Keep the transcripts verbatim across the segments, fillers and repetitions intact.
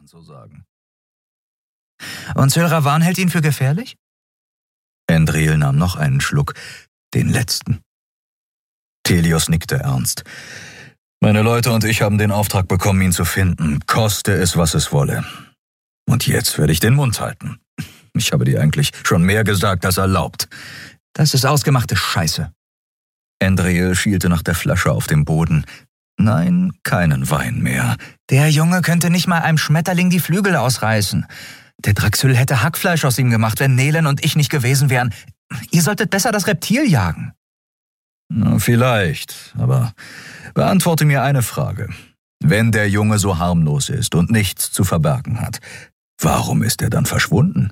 so sagen. Und Syl Ravan hält ihn für gefährlich? Endril nahm noch einen Schluck, den letzten. Telios nickte ernst. Meine Leute und ich haben den Auftrag bekommen, ihn zu finden, koste es, was es wolle. Und jetzt werde ich den Mund halten. Ich habe dir eigentlich schon mehr gesagt als erlaubt. Das ist ausgemachte Scheiße. Endril schielte nach der Flasche auf dem Boden. Nein, keinen Wein mehr. Der Junge könnte nicht mal einem Schmetterling die Flügel ausreißen. Der Draxyl hätte Hackfleisch aus ihm gemacht, wenn Nelen und ich nicht gewesen wären. Ihr solltet besser das Reptil jagen. Na, vielleicht, aber beantworte mir eine Frage. Wenn der Junge so harmlos ist und nichts zu verbergen hat, warum ist er dann verschwunden?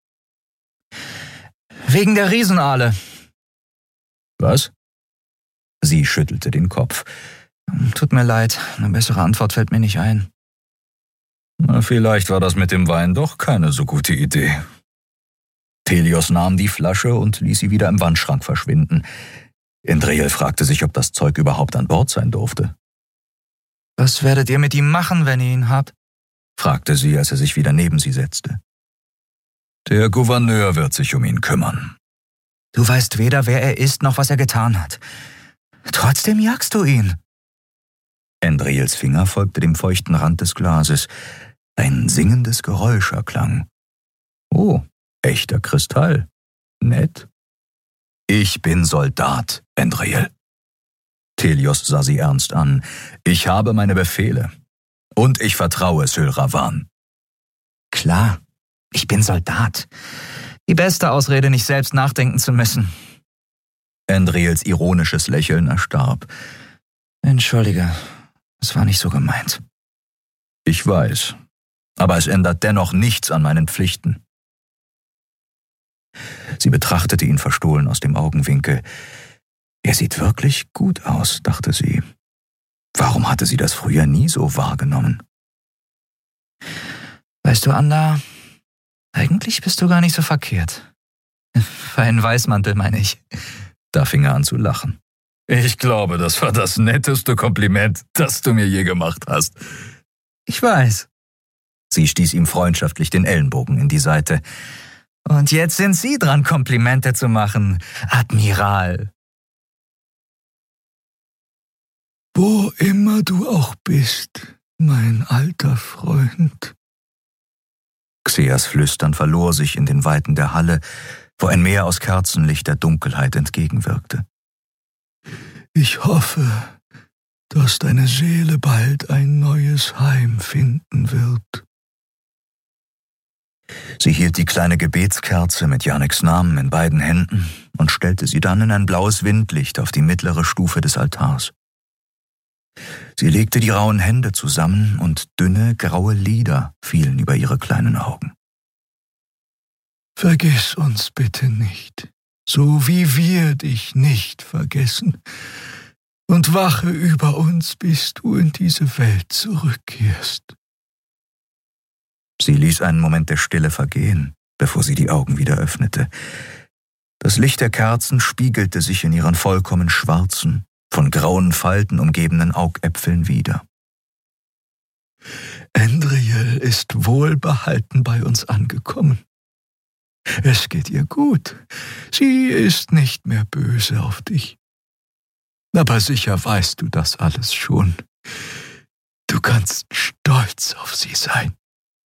Wegen der Riesenaale. Was? Sie schüttelte den Kopf. Tut mir leid, eine bessere Antwort fällt mir nicht ein. Na, vielleicht war das mit dem Wein doch keine so gute Idee. Telios nahm die Flasche und ließ sie wieder im Wandschrank verschwinden. Endril fragte sich, ob das Zeug überhaupt an Bord sein durfte. »Was werdet ihr mit ihm machen, wenn ihr ihn habt?« fragte sie, als er sich wieder neben sie setzte. »Der Gouverneur wird sich um ihn kümmern.« »Du weißt weder, wer er ist, noch was er getan hat. Trotzdem jagst du ihn.« Endrils Finger folgte dem feuchten Rand des Glases. Ein singendes Geräusch erklang. »Oh, echter Kristall. Nett.« »Ich bin Soldat, Endril.« Telios sah sie ernst an. »Ich habe meine Befehle. Und ich vertraue Syl Ravan.« »Klar, ich bin Soldat. Die beste Ausrede, nicht selbst nachdenken zu müssen.« Endrils ironisches Lächeln erstarb. »Entschuldige, es war nicht so gemeint.« »Ich weiß, aber es ändert dennoch nichts an meinen Pflichten.« Sie betrachtete ihn verstohlen aus dem Augenwinkel. Er sieht wirklich gut aus, dachte sie. Warum hatte sie das früher nie so wahrgenommen? Weißt du, Anda, eigentlich bist du gar nicht so verkehrt. Für einen Weißmantel, meine ich. Da fing er an zu lachen. Ich glaube, das war das netteste Kompliment, das du mir je gemacht hast. Ich weiß. Sie stieß ihm freundschaftlich den Ellenbogen in die Seite. Und jetzt sind Sie dran, Komplimente zu machen, Admiral. Wo immer du auch bist, mein alter Freund. Xeas Flüstern verlor sich in den Weiten der Halle, wo ein Meer aus Kerzenlicht der Dunkelheit entgegenwirkte. Ich hoffe, dass deine Seele bald ein neues Heim finden wird. Sie hielt die kleine Gebetskerze mit Janeks Namen in beiden Händen und stellte sie dann in ein blaues Windlicht auf die mittlere Stufe des Altars. Sie legte die rauen Hände zusammen und dünne, graue Lider fielen über ihre kleinen Augen. Vergiss uns bitte nicht, so wie wir dich nicht vergessen, und wache über uns, bis du in diese Welt zurückkehrst. Sie ließ einen Moment der Stille vergehen, bevor sie die Augen wieder öffnete. Das Licht der Kerzen spiegelte sich in ihren vollkommen schwarzen, von grauen Falten umgebenen Augäpfeln wider. Endril ist wohlbehalten bei uns angekommen. Es geht ihr gut. Sie ist nicht mehr böse auf dich. Aber sicher weißt du das alles schon. Du kannst stolz auf sie sein.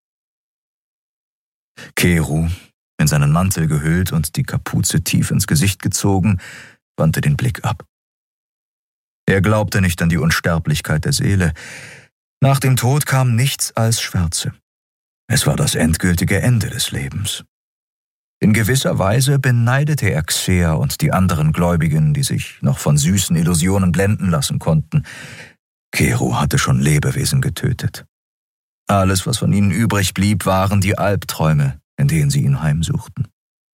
Keru, in seinen Mantel gehüllt und die Kapuze tief ins Gesicht gezogen, wandte den Blick ab. Er glaubte nicht an die Unsterblichkeit der Seele. Nach dem Tod kam nichts als Schwärze. Es war das endgültige Ende des Lebens. In gewisser Weise beneidete er Xea und die anderen Gläubigen, die sich noch von süßen Illusionen blenden lassen konnten. Keru hatte schon Lebewesen getötet. Alles, was von ihnen übrig blieb, waren die Albträume, in denen sie ihn heimsuchten.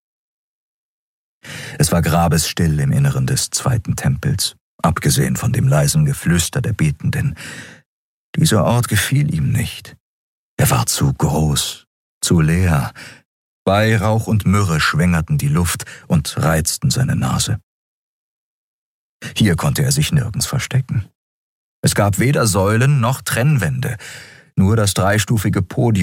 Es war grabesstill im Inneren des zweiten Tempels, abgesehen von dem leisen Geflüster der Betenden. Dieser Ort gefiel ihm nicht. Er war zu groß, zu leer. Weihrauch und Myrrhe schwängerten die Luft und reizten seine Nase. Hier konnte er sich nirgends verstecken. Es gab weder Säulen noch Trennwände, nur das dreistufige Podium